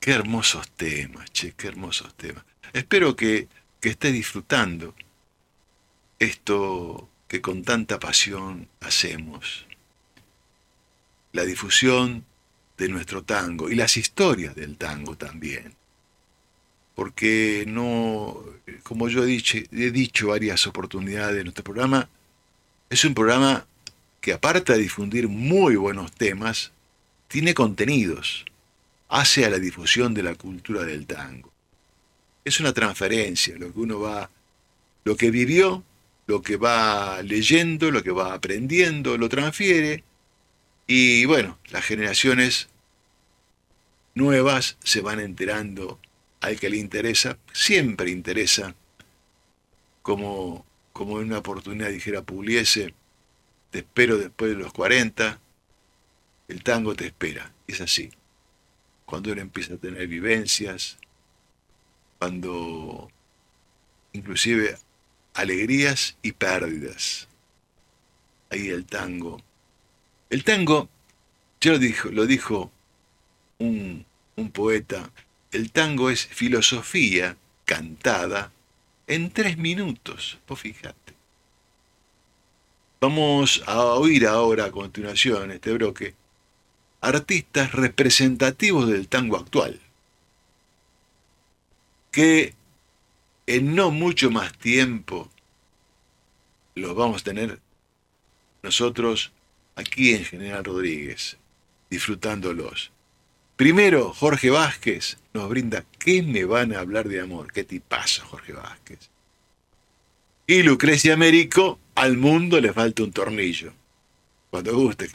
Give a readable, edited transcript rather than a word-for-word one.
Qué hermosos temas, che, qué hermosos temas. Espero que estés disfrutando esto que con tanta pasión hacemos, la difusión de nuestro tango y las historias del tango también. Porque no, como yo he dicho varias oportunidades en nuestro programa, es un programa que aparte de difundir muy buenos temas, tiene contenidos, hace a la difusión de la cultura del tango. Es una transferencia, lo que uno va, lo que vivió, lo que va leyendo, lo que va aprendiendo, lo transfiere y bueno, las generaciones nuevas se van enterando al que le interesa, siempre interesa, como en una oportunidad dijera Pugliese, te espero después de los 40, el tango te espera. Es así. Cuando uno empieza a tener vivencias, cuando inclusive alegrías y pérdidas. Ahí el tango. El tango, ya lo dijo un poeta, el tango es filosofía cantada en 3 minutos. Vos fijate. Vamos a oír ahora a continuación este bloque artistas representativos del tango actual, que en no mucho más tiempo los vamos a tener nosotros aquí en General Rodríguez, disfrutándolos. Primero, Jorge Vázquez nos brinda ¿Qué me van a hablar de amor? ¿Qué tipazo, Jorge Vázquez? Y Lucrecia Américo, al mundo le falta un tornillo. Cuando guste,